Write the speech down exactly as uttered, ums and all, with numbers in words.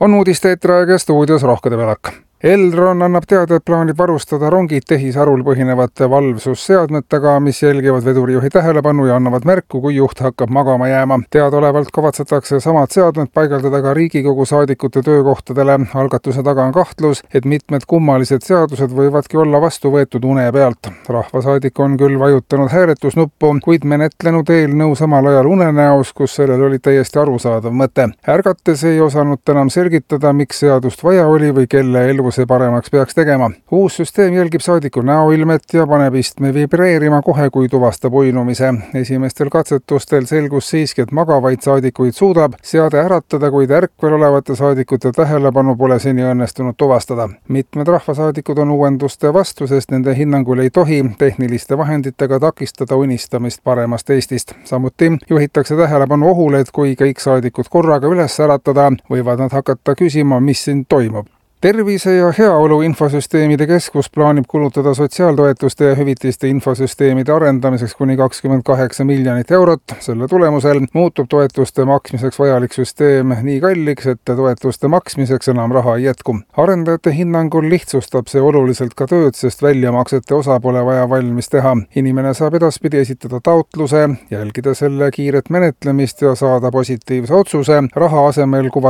On uudiste eetriaeg ja stuudios Rohkede Velak. Elron annab teada, et plaanib varustada rongid tehisarul põhinevate valvsusseadmetega, mis jälgivad vedurijuhi tähelepanu ja annavad märku, kui juht hakkab magama jääma. Teadaolevalt kavatsetakse samad seadmed paigaldada ka Riigikogu saadikute töökohtadele. Algatuse taga on kahtlus, et mitmed kummalised seadused võivadki olla vastu võetud une pealt. Rahvasaadik on küll vajutanud hääletusnuppu, kuid menetlenud eelnõu samal ajal unenäos, kus sellel oli täiesti arusaadav mõte. Ärgates ei osanud enam selgitada, miks seadust vaja oli või kelle elu see paremaks peaks tegema. Uus süsteem jälgib saadiku näoilmet ja paneb istme vibreerima kohe, kui tuvastab uinumise. Esimestel katsetustel selgus siiski, et magavaid saadikuid suudab seade äratada, kuid ärkvel olevate saadikute tähelepanu pole seni õnnestunud tuvastada. Mitmed rahvasaadikud on uuenduste vastu, sest nende hinnangul ei tohi tehniliste vahenditega takistada unistamist paremast Eestist. Samuti juhitakse tähelepanu ohule, et kui kõik saadikud korraga üles äratada, võivad nad hakata küsima, mis siin toimub. Tervise ja heaolu infosüsteemide keskus plaanib kulutada sotsiaaltoetuste ja hüvitiste infosüsteemide arendamiseks kuni kakskümmend kaheksa miljonit eurot. Selle tulemusel muutub toetuste maksmiseks vajalik süsteem nii kalliks, et toetuste maksmiseks enam raha ei jätku. Arendajate hinnangul lihtsustab see oluliselt ka tööd, sest väljamaksete osa pole vaja valmis teha. Inimene saab edaspidi esitada taotluse, jälgida selle kiiret menetlemist ja saada positiivse otsuse. Raha asemel kuvat